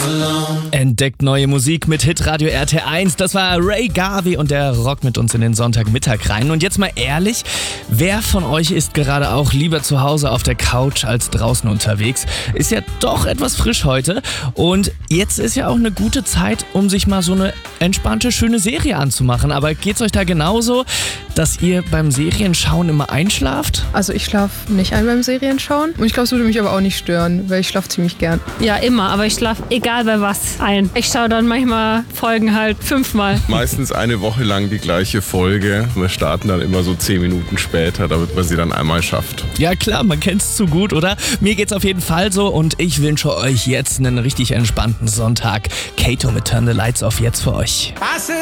Entdeckt neue Musik mit Hitradio RT1. Das war Ray Garvey und der rockt mit uns in den Sonntagmittag rein. Und jetzt mal ehrlich, wer von euch ist gerade auch lieber zu Hause auf der Couch als draußen unterwegs? Ist ja doch etwas frisch heute. Und jetzt ist ja auch eine gute Zeit, um sich mal so eine entspannte, schöne Serie anzumachen. Aber geht's euch da genauso, dass ihr beim Serienschauen immer einschlaft? Also ich schlafe nicht ein beim Serienschauen. Und ich glaube, es würde mich aber auch nicht stören, weil ich schlafe ziemlich gern. Ja, immer, aber ich schlafe egal bei was ein. Ich schaue dann manchmal Folgen halt 5-mal. Meistens eine Woche lang die gleiche Folge. Wir starten dann immer so 10 Minuten später, damit man sie dann einmal schafft. Ja klar, man kennt's zu gut, oder? Mir geht's auf jeden Fall so und ich wünsche euch jetzt einen richtig entspannten Sonntag. Kato mit Turn the Lights Off jetzt für euch.